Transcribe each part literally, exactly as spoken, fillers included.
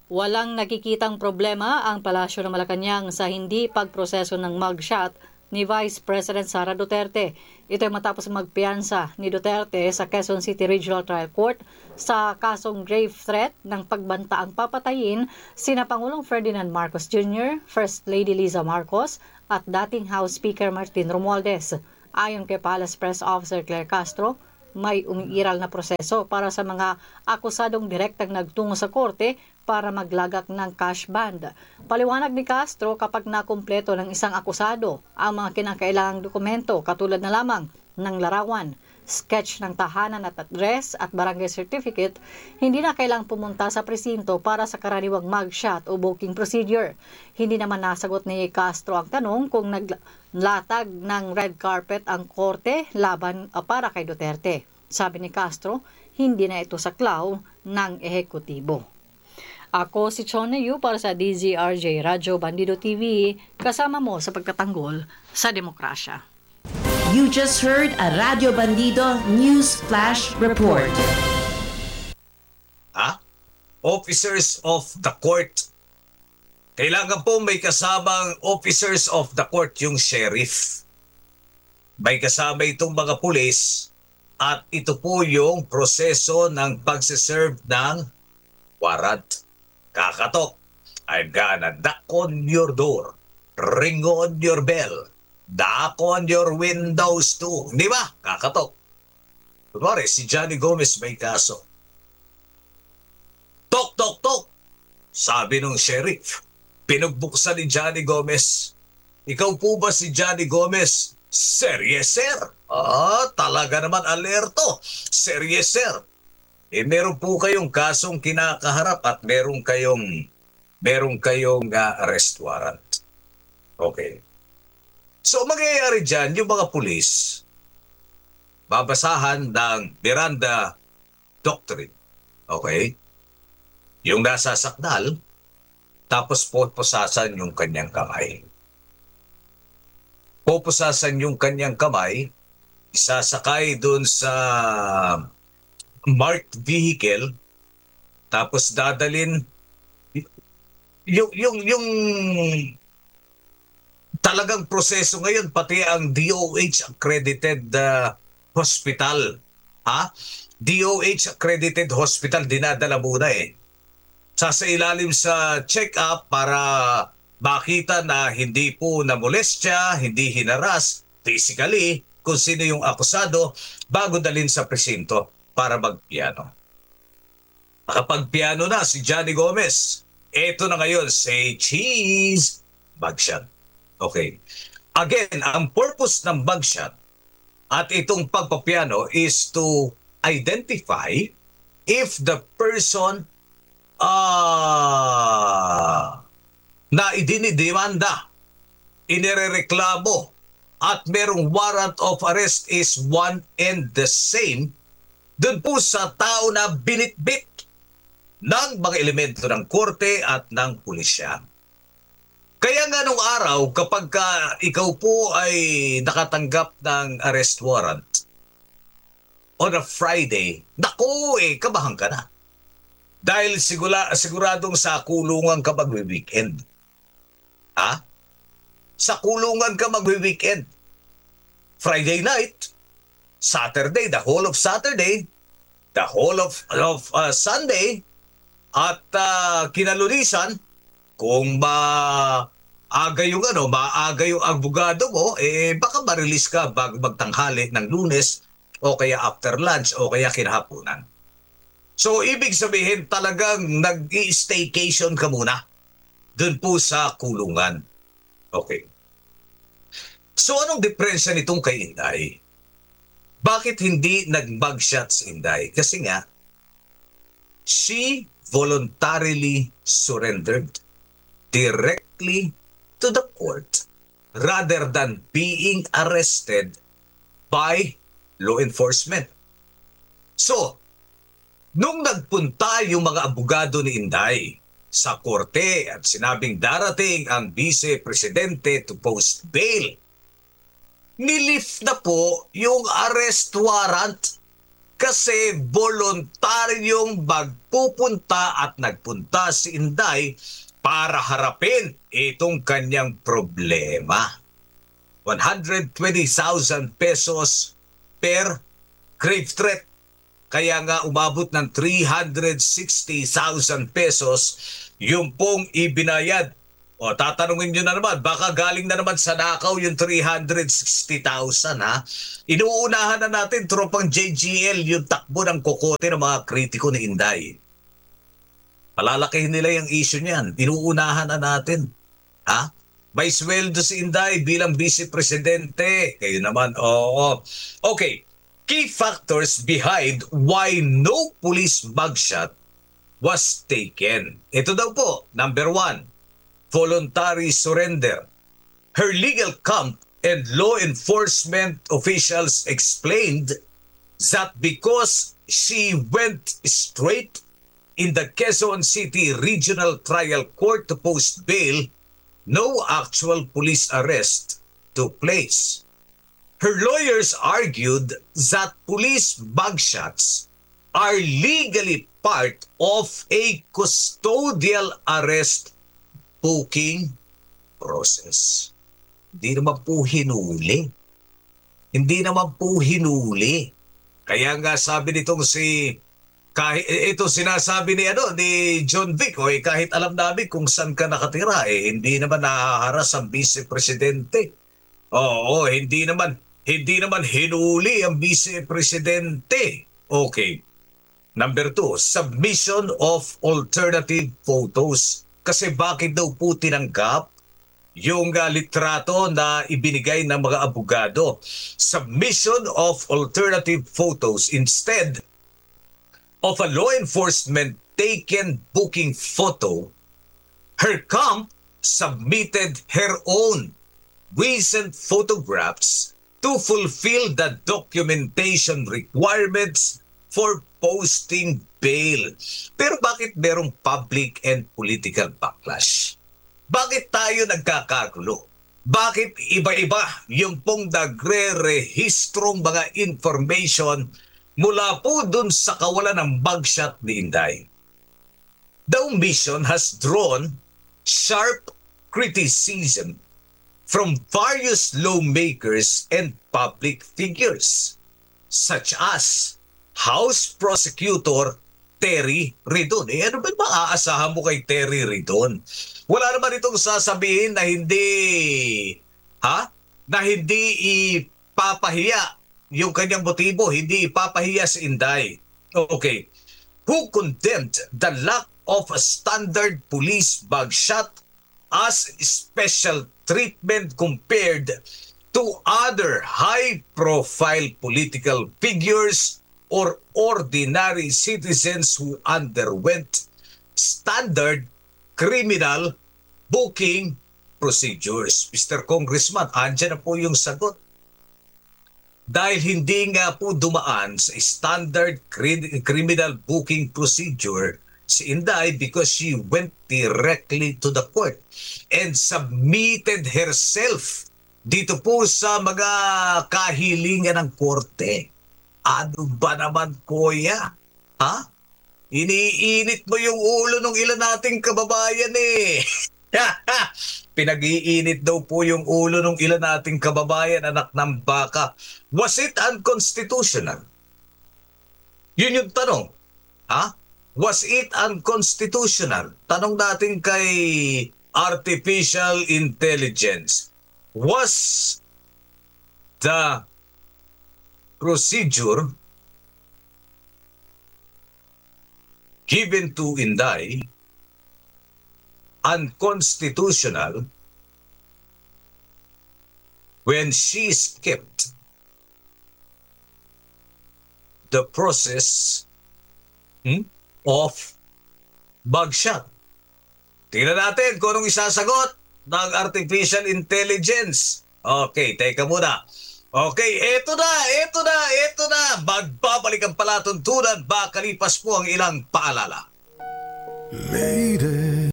Walang nakikitang problema ang Palasyo ng Malacanang sa hindi pagproseso ng mugshot ni Vice President Sara Duterte. Ito ay matapos magpiyansa ni Duterte sa Quezon City Regional Trial Court sa kasong grave threat ng pagbantaang papatayin sina Pangulong Ferdinand Marcos Junior, First Lady Liza Marcos at dating House Speaker Martin Romualdez. Ayon kay Palace Press Officer Claire Castro, may umiiral na proseso para sa mga akusadong direktang nagtungo sa korte para maglagak ng cash bond. Paliwanag ni Castro, kapag nakumpleto ng isang akusado ang mga kinakailangang dokumento katulad na lamang ng larawan, sketch ng tahanan at address at barangay certificate, hindi na kailang pumunta sa presinto para sa karaniwang mugshot o booking procedure. Hindi naman nasagot ni Castro ang tanong kung naglatag ng red carpet ang korte laban uh, para kay Duterte. Sabi ni Castro, hindi na ito saklaw ng ehekutibo. Ako si Chona Yu para sa D Z R J Radyo Bandido T V, kasama mo sa pagtatanggol sa demokrasya. You just heard a Radio Bandido News Flash Report. Ha? Officers of the court. Kailangan po may kasamang officers of the court, yung sheriff. May kasama itong mga pulis at ito po yung proseso ng pagsiserve ng warrant. Kakatok, I'm gonna knock on your door, ring on your bell, knock on your windows too. Di ba? Kakatok. Kunwari, si Johnny Gomez may kaso. Tok, tok, tok. Sabi nung sheriff, pinugbuksan ni Johnny Gomez. Ikaw po ba si Johnny Gomez? Sir, yes sir. Ah, talaga naman alerto. Sir, yes sir. Eh, meron po kayong kasong kinakaharap at meron kayong meron kayong uh, arrest warrant. Okay. So, mangyayari dyan, yung mga pulis, babasahan ng Miranda Doctrine. Okay? Yung nasa sakdal, tapos pupusasan yung kanyang kamay. Pupusasan yung kanyang kamay, isasakay dun sa marked vehicle, tapos dadalin yung yung yung talagang proseso ngayon, pati ang D O H accredited uh, hospital, ha? D O H accredited hospital dinadala muna eh. Sasa ilalim sa check-up para makita na hindi po namolestya, hindi hinaras physically kung sino yung akusado bago dalhin sa presinto para magpiano. Nakapagpiano na si Johnny Gomez. Ito na ngayon, say cheese, mugshot. Okay. Again, ang purpose ng mugshot at itong pagpapiano is to identify if the person uh, na idinidemanda, inirereklamo, at merong warrant of arrest is one and the same dun po sa tao na binitbit ng mga elemento ng korte at ng pulisya. Kaya nga nung araw, kapag ka ikaw po ay nakatanggap ng arrest warrant on a Friday, naku eh, kabahan ka na. Dahil sigura, siguradong sa kulungan ka mag-weekend. Ha? Sa kulungan ka mag-weekend. Friday night, Saturday, the whole of Saturday, the whole of, of uh, Sunday, at uh, kinalulisan, kung maaga yung ano, maaga yung abogado mo, eh baka ma-release ka bago magtanghali ng Lunes o kaya after lunch o kaya kinahaponan. So ibig sabihin talagang nag-i-staycation ka muna dun po sa kulungan. Okay. So anong diferensya nitong kay Inday? Bakit hindi nag-mugshot si Inday? Kasi nga, she voluntarily surrendered directly to the court rather than being arrested by law enforcement. So, nung nagpunta yung mga abogado ni Inday sa korte at sinabing darating ang Vice Presidente to post bail, nilift na po yung arrest warrant kasi voluntaryong magpupunta at nagpunta si Inday para harapin itong kanyang problema. one hundred twenty thousand pesos per grave threat. Kaya nga umabot ng three hundred sixty thousand pesos yung pong ibinayad. O tatanungin nyo na naman, baka galing na naman sa nakaw yung three hundred sixty thousand ha. Inuunahan na natin tropang J G L yung takbo ng kokote ng mga kritiko ni Inday. Palalakihin nila yung issue niyan. Inuunahan na natin. Ha? May sweldo si Inday bilang Vice Presidente. Kayo naman, oo. Okay. Key factors behind why no police mugshot was taken. Ito daw po, number one, voluntary surrender. Her legal camp and law enforcement officials explained that because she went straight in the Quezon City Regional Trial Court to post bail, no actual police arrest took place. Her lawyers argued that police mugshots are legally part of a custodial arrest booking process. Hindi naman po hinuli. Hindi naman po hinuli. Kaya nga sabi nitong si kahit ito sinasabi ni ano ni John Vic, o eh, kahit alam namin kung saan ka nakatira, eh hindi naman nahaharas ang Vice Presidente. Oo, hindi naman hindi naman hinuli ang Vice Presidente. Okay. Number two, submission of alternative photos. Kasi bakit daw po tinanggap yung uh, litrato na ibinigay ng mga abogado? Submission of alternative photos instead of a law enforcement taken booking photo. Her camp submitted her own recent photographs to fulfill the documentation requirements for posting bail. Pero bakit merong public and political backlash? Bakit tayo nagkakagulo? Bakit iba-iba yung pong nagre-rehistrong mga information mula po dun sa kawalan ng mugshot ni Inday? The omission has drawn sharp criticism from various lawmakers and public figures, such as House Prosecutor Terry Ridon. Eh ano ba maaasahan mo kay Terry Ridon? Wala naman itong sasabihin na hindi, ha? Na hindi ipapahiya yung kanyang motibo, hindi ipapahiya si Inday. Okay. Who condemned the lack of a standard police mugshot as special treatment compared to other high-profile political figures or ordinary citizens who underwent standard criminal booking procedures. Mister Congressman, andyan na po yung sagot. Dahil hindi nga po dumaan sa standard cri- criminal booking procedure si Inday because she went directly to the court and submitted herself dito po sa mga kahilingan ng korte. Ano ba naman, kuya? Ha? Iniinit mo yung ulo ng ilan nating kababayan eh. Pinag-iinit daw po yung ulo ng ilan nating kababayan, anak ng baka. Was it unconstitutional? Yun yung tanong. Ha? Was it unconstitutional? Tanong natin kay artificial intelligence. Was the procedure given to Inday unconstitutional when she skipped the process hmm, of mugshot? Tingnan natin kung anong isasagot ng artificial intelligence. Okay, teka muna. Okay, eto na, eto na, eto na. Magbabalik ang palatuntunan, makalipas po ang ilang paalala. Lady.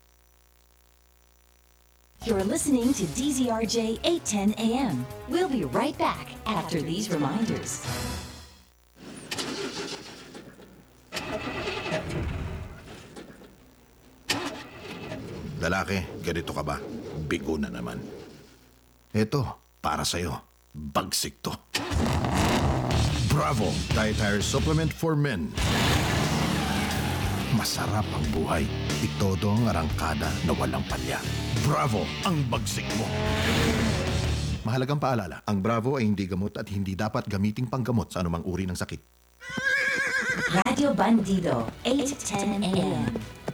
You're listening to D Z R J eight ten A M. We'll be right back after these reminders. Lalaki, ganito ka ba? Bigo na naman. Ito, para sa'yo. Bagsik to. Bravo! Dietary Supplement for Men. Masarap ang buhay. Itodo ang arangkada na walang palya. Bravo! Ang bagsik mo. Mahalagang paalala, ang Bravo ay hindi gamot at hindi dapat gamiting panggamot sa anumang uri ng sakit. Radio Bandido, eight ten a m.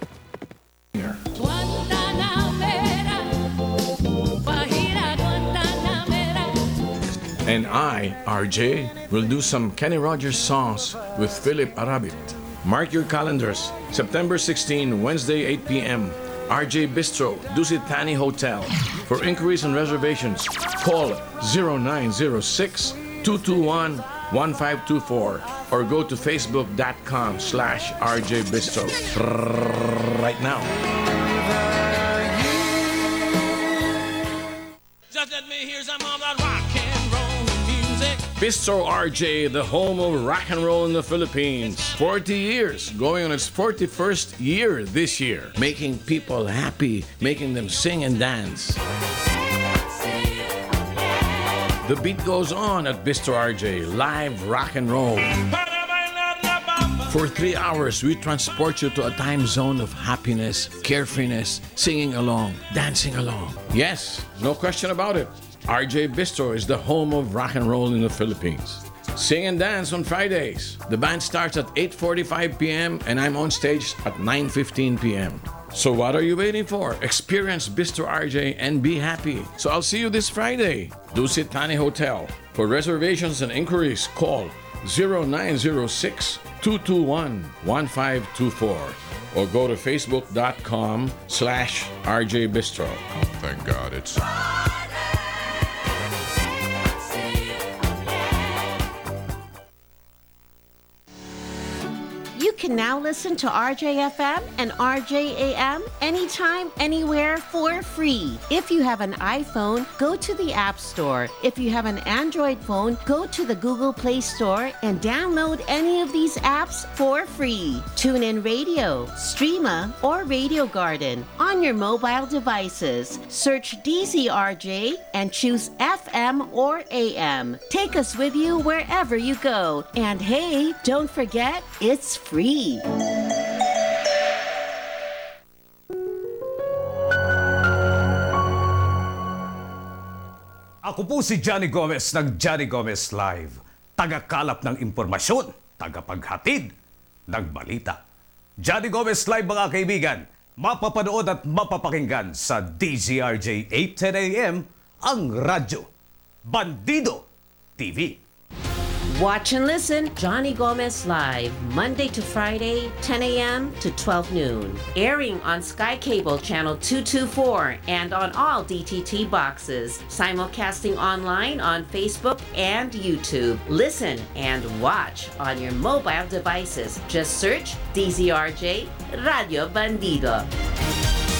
And I, R J, will do some Kenny Rogers songs with Philip Arabit. Mark your calendars. September sixteenth, Wednesday, eight p m R J Bistro, Dusit Thani Hotel. For inquiries and reservations, call zero nine zero six, two two one, one five two four or go to facebook.com slash RJ Bistro right now. Just let me hear some of that rock and roll music. Bistro R J, the home of rock and roll in the Philippines. forty years, going on its forty-first year this year. Making people happy, making them sing and dance. The beat goes on at Bistro R J, live rock and roll. For three hours, we transport you to a time zone of happiness, carefreeness, singing along, dancing along. Yes, no question about it. R J Bistro is the home of rock and roll in the Philippines. Sing and dance on Fridays. The band starts at eight forty-five p m and I'm on stage at nine fifteen p m So what are you waiting for? Experience Bistro R J and be happy. So I'll see you this Friday. Dusit Thani Hotel. For reservations and inquiries, call zero nine zero six, two two one, one five two four or go to facebook.com slash RJ Bistro. Thank God it's... You can now listen to R J F M and R J A M anytime, anywhere for free. If you have an iPhone, go to the App Store. If you have an Android phone, go to the Google Play Store and download any of these apps for free. TuneIn Radio, Streama, or Radio Garden on your mobile devices. Search D Z R J and choose F M or A M. Take us with you wherever you go. And hey, don't forget, it's free. Ako po si Johnny Gomez ng Johnny Gomez Live. Tagakalap ng impormasyon, tagapaghatid ng balita. Johnny Gomez Live mga kaibigan, mapapanood at mapapakinggan sa D Z R J eight ten a m ang radyo. Bandido T V. Watch and listen, Johnny Gomez Live, Monday to Friday, ten a m to twelve noon. Airing on Sky Cable Channel two twenty-four and on all D T T boxes. Simulcasting online on Facebook and YouTube. Listen and watch on your mobile devices. Just search D Z R J Radio Bandido.